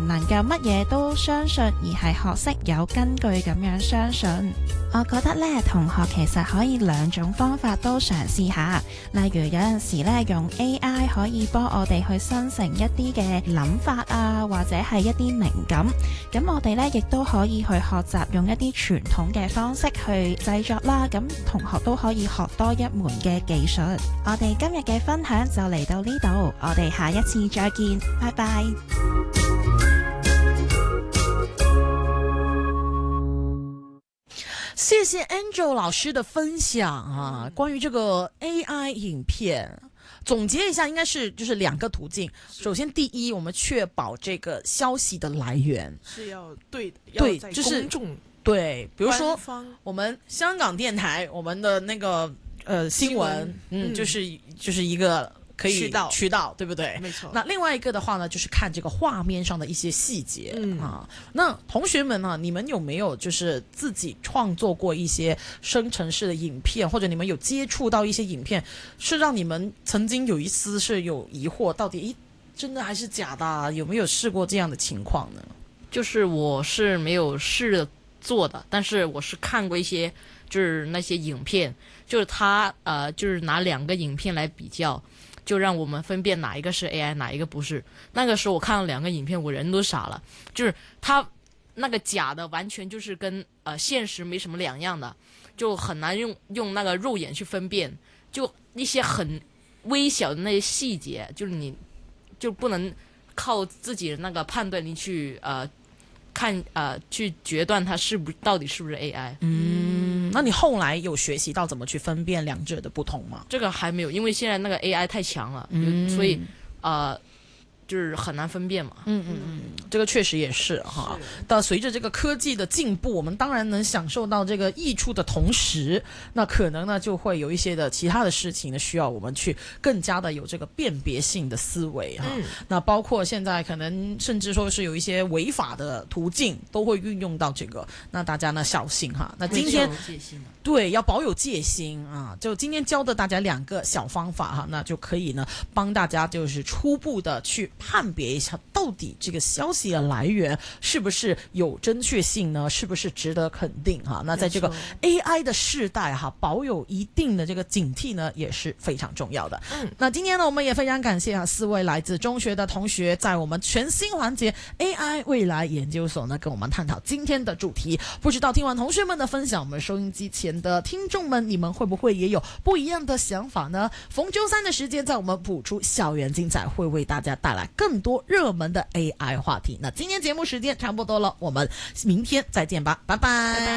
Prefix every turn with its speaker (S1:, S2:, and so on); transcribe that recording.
S1: 能夠乜嘢都相信，而係學識有根據咁樣相信。我覺得咧，同學其實可以兩種方法都嘗試下。例如有陣時咧，用 AI 可以幫我哋去生成一啲嘅諗法啊，或者係一啲靈感。咁我哋咧亦都可以去學習用一啲傳統嘅方式去製作啦。咁同學都可以學多一門嘅技術。我哋今日嘅分享就嚟到呢度，我哋下一次再見，拜拜。
S2: 謝謝 Angel 老師的分享啊，關於這個 AI 影片，總結一下，應該是就是兩個途徑。首先，第一，我們確保這個消息的來源
S3: 是要對的，
S2: 對，
S3: 要在
S2: 就是
S3: 公眾
S2: 對，比如說
S3: 我
S2: 們香港電台，我們的那個新聞，就是一個可以渠道，對不對？
S3: 沒錯。
S2: 那另外一個的話呢，就是看這個畫面上的一些細節啊。那同學們啊，你們有沒有就是自己創作過一些生成式的影片，或者你們有接觸到一些影片，是讓你們曾經有一絲是有疑惑，到底真的還是假的啊？有沒有試過這樣的情況呢？
S4: 就是我是沒有試着做的，但是我是看過一些就是那些影片，就是他就是拿兩個影片來比較，就讓我們分辨哪一個是 AI， 哪一個不是。那個時候我看了兩個影片，我人都傻了，就是他那個假的完全就是跟現實沒什麼兩樣的，就很難用那個肉眼去分辨，就一些很微小的那些細節，就是你就不能靠自己的那個判斷力去看去決斷它到底是不是 AI。
S2: 那你後來有學習到怎麼去分辨兩者的不同嗎？
S4: 這個還沒有，因為現在那個 AI 太強了，所以就是很難分辨嘛。
S2: 這個確實也是哈。但隨着這個科技的進步，我們當然能享受到這個益處的同時，那可能呢就會有一些的其他的事情呢，需要我們去更加的有這個辨別性的思維哈。那包括現在可能甚至說是有一些違法的途徑都會運用到這個，那大家呢小心哈。那今天對要保有戒心啊，就今天教的大家兩個小方法哈，那就可以呢幫大家就是初步的去判別一下，到底這個消息的來源是不是有正確性呢？是不是值得肯定哈？那在這個 AI 的世代哈，保有一定的這個警惕呢，也是非常重要的。那今天呢，我們也非常感謝4位來自中學的同學，在我們全新環節 AI 未來研究所呢，跟我們探討今天的主題。不知道聽完同學們的分享，我們收音機前的聽眾們，你們會不會也有不一樣的想法呢？逢周三的時間，在我們補出校園精彩，會為大家帶來更多熱門的 AI 話題。那今天節目時間差不多了，我們明天再見吧，拜拜。